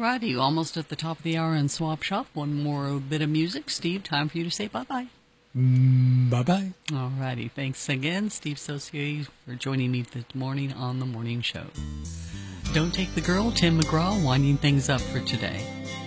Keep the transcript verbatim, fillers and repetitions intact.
righty, almost at the top of the hour in Swap Shop. One more bit of music. Steve, time for you to say bye-bye. Mm, bye-bye. All righty. Thanks again, Steve Saucier, for joining me this morning on the morning show. Don't Take the Girl, Tim McGraw, winding things up for today.